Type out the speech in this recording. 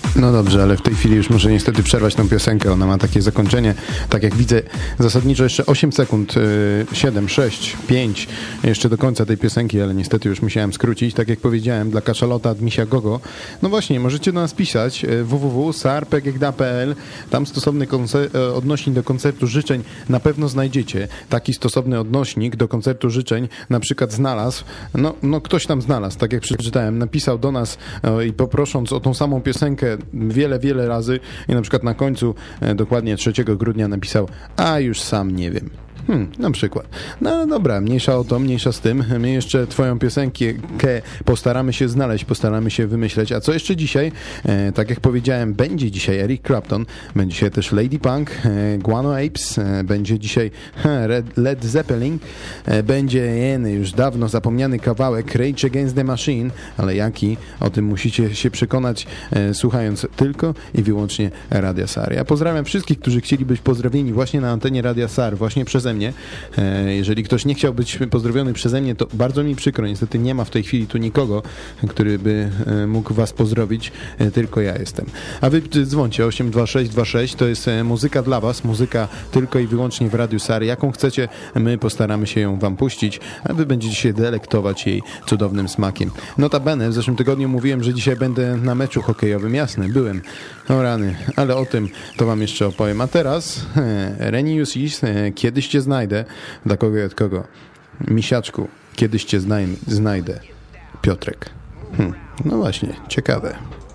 No dobrze, ale w tej chwili już muszę niestety przerwać tą piosenkę. Ona ma takie zakończenie, tak jak widzę, zasadniczo jeszcze 8 sekund, 7, 6, 5 jeszcze do końca tej piosenki, ale niestety już musiałem skrócić. Tak jak powiedziałem, dla Kaszalota Dmisia Gogo. No właśnie, możecie do nas pisać www.sar.pgda.pl. Tam stosowny odnośnik do koncertu życzeń na pewno znajdziecie. Taki stosowny odnośnik do koncertu życzeń na przykład znalazł, no ktoś tam znalazł, tak jak przeczytałem, napisał do nas i poprosząc o tą samą piosenkę wiele razy i na przykład na końcu dokładnie 3 grudnia napisał: a już sam nie wiem. Na przykład. No dobra, mniejsza o to, mniejsza z tym. My jeszcze twoją piosenkę postaramy się znaleźć, postaramy się wymyśleć. A co jeszcze dzisiaj? Tak jak powiedziałem, będzie dzisiaj Eric Clapton, będzie dzisiaj też Lady Punk, Guano Apes, będzie dzisiaj Led Zeppelin, będzie już dawno zapomniany kawałek Rage Against the Machine, ale jaki? O tym musicie się przekonać, słuchając tylko i wyłącznie Radia SAR. Ja pozdrawiam wszystkich, którzy chcieli być pozdrowieni właśnie na antenie Radia SAR, właśnie przeze mnie. Jeżeli ktoś nie chciał być pozdrowiony przeze mnie, to bardzo mi przykro. Niestety nie ma w tej chwili tu nikogo, który by mógł was pozdrowić. Tylko ja jestem. A wy dzwońcie 82626. To jest muzyka dla was. Muzyka tylko i wyłącznie w Radiu SAR. Jaką chcecie, my postaramy się ją wam puścić, a wy będziecie się delektować jej cudownym smakiem. Notabene, w zeszłym tygodniu mówiłem, że dzisiaj będę na meczu hokejowym. Jasne, byłem. O rany, ale o tym to wam jeszcze opowiem. A teraz Renius Is, kiedyś cię znajdę. Dla kogo i od kogo? Misiaczku, kiedyś cię znajdę. Piotrek. No właśnie, ciekawe.